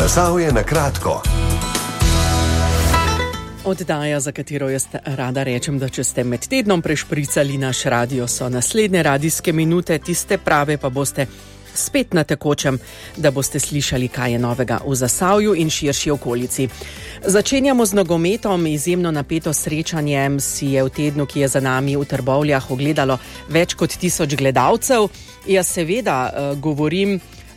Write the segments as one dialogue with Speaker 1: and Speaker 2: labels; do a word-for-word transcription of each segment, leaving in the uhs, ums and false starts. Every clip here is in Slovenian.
Speaker 1: Zasavje na kratko.
Speaker 2: Oddaja, za katero jaz rada rečem, da če ste med tednom prešpricali naš radio, so naslednje radijske minute, tiste prave pa boste spet na tekočem, da boste slišali, kaj je novega v Zasavju in širši okolici. Začenjamo z nogometom. Izjemno napeto srečanje si je v tednu, ki je za nami, v Trbovljah ogledalo več kot tisoč gledalcev. Jaz seveda uh, govorim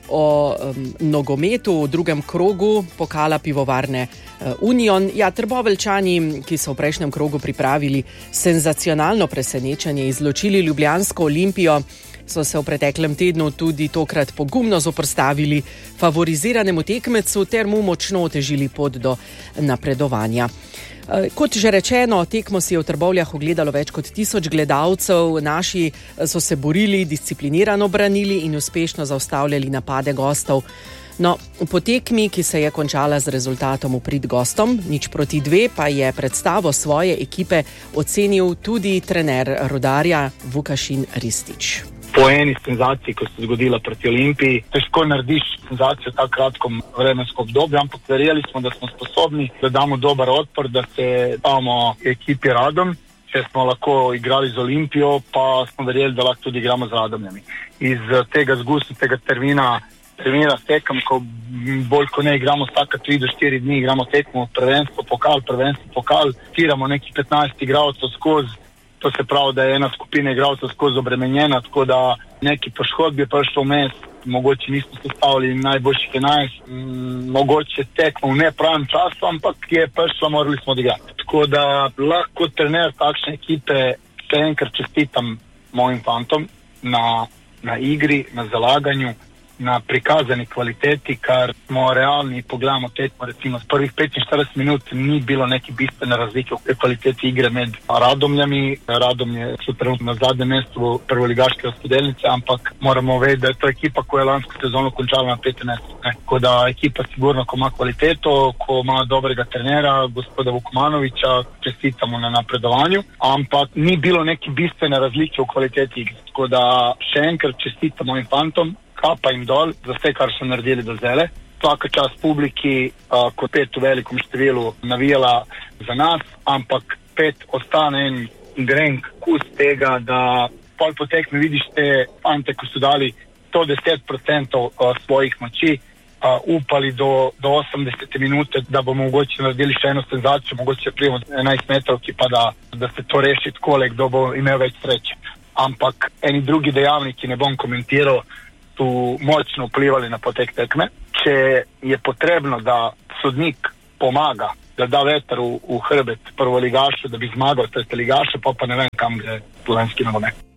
Speaker 2: o um, nogometu v drugem krogu pokala pivovarne uh, Union. Ja, Trboveljčani, ki so v prejšnjem krogu pripravili senzacionalno presenečenje, izločili ljubljansko Olimpijo, so se v preteklem tednu tudi tokrat pogumno zoprstavili favoriziranemu tekmecu ter mu močno otežili pot do napredovanja. Kot že rečeno, tekmo si je v Trbovljah ogledalo več kot tisoč gledalcev. Naši so se borili, disciplinirano branili in uspešno zaustavljali napade gostov. No, po tekmi, ki se je končala z rezultatom v prid gostom, nič proti dve, pa je predstavo svoje ekipe ocenil tudi trener Rudarja Vukašin Ristić.
Speaker 3: Po eni senzaciji, ko se je zgodila proti Olimpiji, težko narediš senzacijo v tako kratkom vremensko obdobju, ampak verjeli smo, da smo sposobni, da damo dober odpor, da se damo ekipi Radom. Če smo lahko igrali z Olimpijo, pa smo verjeli, da lahko tudi igramo z Radomljami. Iz tega zgustnega termina, termina tekam, ko bolj ko ne igramo vsaka tri do štiri dni, igramo tekmo prvenstvo, pokal, prvenstvo, pokal, tiramo nekih petnajst igralcev skozi. To se pravi, da je ena skupina igralcev skozi obremenjena, tako da neki poškodbi je prišlo vmes, mogoče nismo sestavili najboljših enajst, m, mogoče tekmo v nepravem času, ampak je prišlo, morali smo odigrati. Tako da lahko trener takšne ekipe še enkrat čestitam mojim fantom na, na igri, na zalaganju, na prikazani kvaliteti, kar smo realni, pogledamo tekmo, recimo z prvih petinštirideset minut ni bilo neke bistvene razlike v kvaliteti igre med Radomljami. Radomlje so trenutno na zadnjem mestu v prvoligaške razpredelnice, ampak moramo vedeti, da je to ekipa, ko je lansko sezono končala na petem mestu. Tako da ekipa sigurno, ko ima kvaliteto, ko ima dobrega trenera, gospoda Vukmanovića, čestitamo na napredovanju, ampak ni bilo neke bistvene razlike v kvaliteti igre. Tako da še enkrat čestitam mojim fantom, kapa jim dol za vse, kar so naredili do zdaj. Svaka čast publiki, uh, kot pet v velikom številu navijala za nas, ampak pet ostane en grenk kus tega, da pol po tekmi vidiš te fante, ko so dali sto deset procentov uh, svojih moči, uh, upali do, do osemdesete minute, da bomo mogoče naredili še eno senzacijo, mogoče prijemo enajst metrovki, pa da, da se to reši takole, kdo bo imel več sreče. Ampak eni drugi dejavniki, ne bom komentiral, tu močno vplivali na potek tekme. Če je potrebno, da sodnik pomaga, da da veter v, v hrbet prvoligašu, da bi zmagal tretjeligašu, pa pa ne vem, kam gre slovenski nogomet.